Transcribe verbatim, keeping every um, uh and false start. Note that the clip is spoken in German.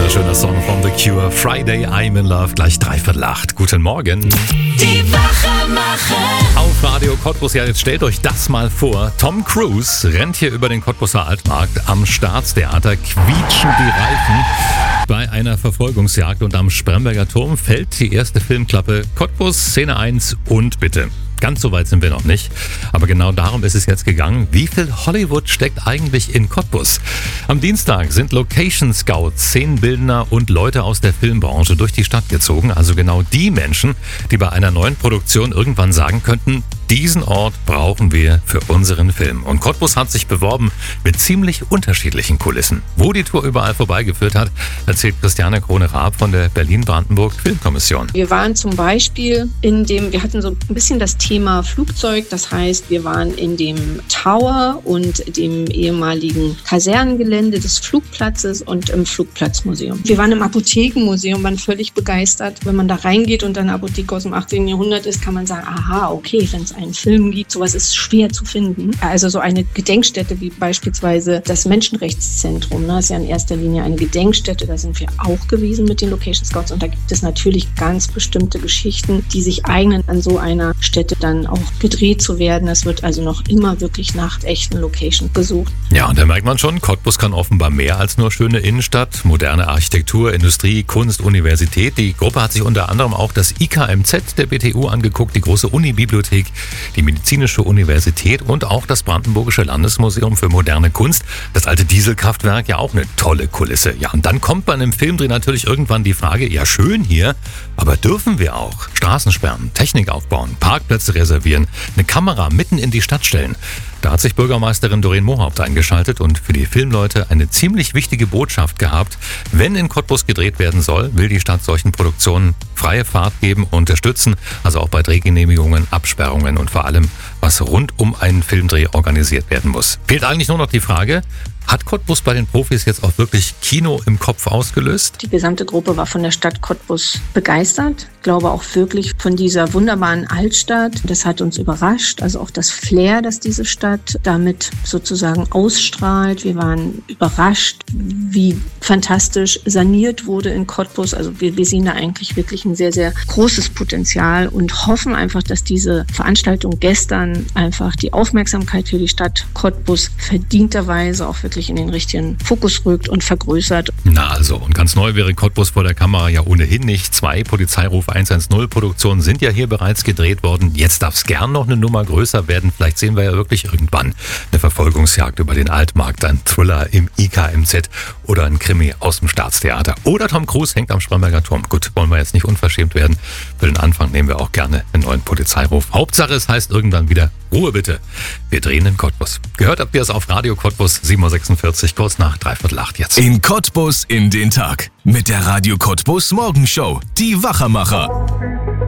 Wunderschöner Song von The Cure. Friday, I'm in Love, gleich dreiviertel acht. Guten Morgen. Die Wachemacher. Auf Radio Cottbus, ja, jetzt stellt euch das mal vor. Tom Cruise rennt hier über den Cottbuser Altmarkt. Am Staatstheater quietschen die Reifen bei einer Verfolgungsjagd und am Spremberger Turm fällt die erste Filmklappe. Cottbus, Szene eins und bitte. Ganz so weit sind wir noch nicht, aber genau darum ist es jetzt gegangen. Wie viel Hollywood steckt eigentlich in Cottbus? Am Dienstag sind Location Scouts, Szenenbildner und Leute aus der Filmbranche durch die Stadt gezogen. Also genau die Menschen, die bei einer neuen Produktion irgendwann sagen könnten, diesen Ort brauchen wir für unseren Film. Und Cottbus hat sich beworben mit ziemlich unterschiedlichen Kulissen. Wo die Tour überall vorbeigeführt hat, erzählt Christiane Krone-Raab von der Berlin-Brandenburg Filmkommission. Wir waren zum Beispiel in dem, wir hatten so ein bisschen das Thema Flugzeug, das heißt, wir waren in dem Tower und dem ehemaligen Kasernengelände des Flugplatzes und im Flugplatzmuseum. Wir waren im Apothekenmuseum, waren völlig begeistert. Wenn man da reingeht und eine Apotheke aus dem achtzehnten Jahrhundert ist, kann man sagen, aha, okay, wenn es einen Film gibt, sowas ist schwer zu finden. Also so eine Gedenkstätte wie beispielsweise das Menschenrechtszentrum, ne, ist ja in erster Linie eine Gedenkstätte, da sind wir auch gewesen mit den Location Scouts und da gibt es natürlich ganz bestimmte Geschichten, die sich eignen, an so einer Stätte dann auch gedreht zu werden. Es wird also noch immer wirklich nach echten Locations gesucht. Ja, und da merkt man schon, Cottbus kann offenbar mehr als nur schöne Innenstadt, moderne Architektur, Industrie, Kunst, Universität. Die Gruppe hat sich unter anderem auch das I K M Z der B T U angeguckt, die große Unibibliothek, die Medizinische Universität und auch das Brandenburgische Landesmuseum für moderne Kunst. Das alte Dieselkraftwerk, ja auch eine tolle Kulisse. Ja, und dann kommt bei einem Filmdreh natürlich irgendwann die Frage, ja schön hier, aber dürfen wir auch Straßen sperren, Technik aufbauen, Parkplätze reservieren, eine Kamera mitten in die Stadt stellen? Da hat sich Bürgermeisterin Doreen Mohaupt eingeschaltet und für die Filmleute eine ziemlich wichtige Botschaft gehabt. Wenn in Cottbus gedreht werden soll, will die Stadt solchen Produktionen freie Fahrt geben, unterstützen, also auch bei Drehgenehmigungen, Absperrungen und vor allem, was rund um einen Filmdreh organisiert werden muss. Fehlt eigentlich nur noch die Frage, hat Cottbus bei den Profis jetzt auch wirklich Kino im Kopf ausgelöst? Die gesamte Gruppe war von der Stadt Cottbus begeistert. Ich glaube auch wirklich von dieser wunderbaren Altstadt. Das hat uns überrascht. Also auch das Flair, das diese Stadt damit sozusagen ausstrahlt. Wir waren überrascht, wie fantastisch saniert wurde in Cottbus. Also wir, wir sehen da eigentlich wirklich ein sehr, sehr großes Potenzial und hoffen einfach, dass diese Veranstaltung gestern einfach die Aufmerksamkeit für die Stadt Cottbus verdienterweise auch wirklich in den richtigen Fokus rückt und vergrößert. Na also, und ganz neu wäre Cottbus vor der Kamera ja ohnehin nicht. Zwei Polizeiruf hundertzehn Produktionen sind ja hier bereits gedreht worden. Jetzt darf es gern noch eine Nummer größer werden. Vielleicht sehen wir ja wirklich irgendwann eine Verfolgungsjagd über den Altmarkt, ein Thriller im I K M Z oder ein Krimi aus dem Staatstheater. Oder Tom Cruise hängt am Spremberger Turm. Gut, wollen wir jetzt nicht unverschämt werden. Für den Anfang nehmen wir auch gerne einen neuen Polizeiruf. Hauptsache, es heißt irgendwann wieder Ruhe bitte. Wir drehen in Cottbus. Gehört habt ihr es auf Radio Cottbus, sieben Uhr sechsundvierzig, kurz nach dreiviertel acht jetzt. In Cottbus in den Tag mit der Radio Cottbus Morgenshow. Die Wachemacher.